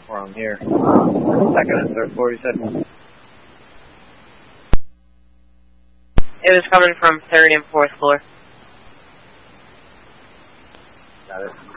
from here. Second and third floor, you said? It was coming from third and fourth floor. Got it.